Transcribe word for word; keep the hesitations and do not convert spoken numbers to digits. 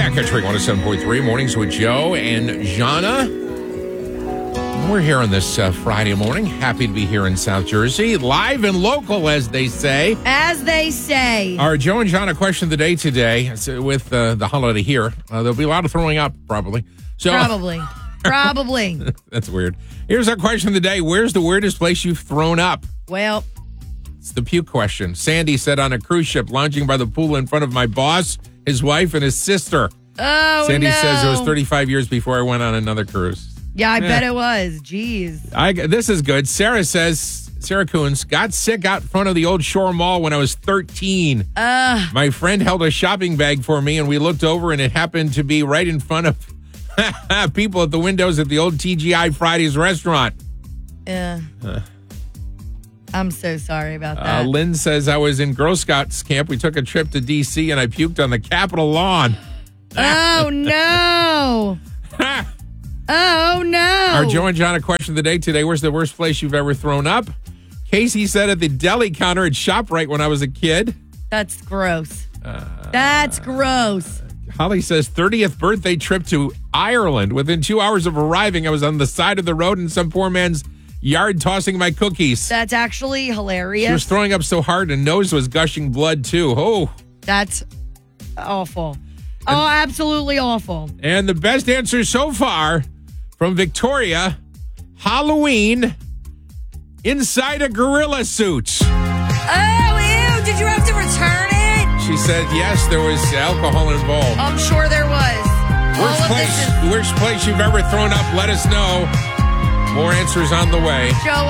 Cat Country one oh seven point three, Mornings with Joe and Jana. We're here on this uh, Friday morning. Happy to be here in South Jersey. Live and local, as they say. As they say. Our Joe and Jana question of the day today, so with uh, the holiday here. Uh, there'll be a lot of throwing up, probably. So, Probably. Probably. That's weird. Here's our question of the day. Where's the weirdest place you've thrown up? Well, It's the puke question. Sandy said on a cruise ship, lounging by the pool in front of my boss, his wife, and his sister. oh, Sandy no. says it was thirty-five years before I went on another cruise. Yeah, I Yeah. bet it was. Jeez. I, this is good. Sarah says, Sarah Coons, got sick out front of the old Shore Mall when I was thirteen. Uh, My friend held a shopping bag for me, and we looked over, and it happened to be right in front of people at the windows at the old T G I Fridays restaurant. uh, I'm so sorry about Uh, that. Lynn says, I was in Girl Scouts camp. We took a trip to D C, and I puked on the Capitol lawn. oh, no. Oh, no. Our Joe and Jana question of the day today. Where's the worst place you've ever thrown up? Casey said at the deli counter at ShopRite when I was a kid. That's gross. That's gross. Holly says thirtieth birthday trip to Ireland. Within two hours of arriving, I was on the side of the road in some poor man's yard tossing my cookies. That's actually hilarious. She was throwing up so hard and nose was gushing blood too. Oh. That's awful. Oh, absolutely awful. And the best answer so far from Victoria, Halloween inside a gorilla suit. Oh, ew. Did you have to return it? She said, yes, there was alcohol involved. I'm sure there was. Worst All of place, this is worst place you've ever thrown up, let us know. More answers on the way. Joe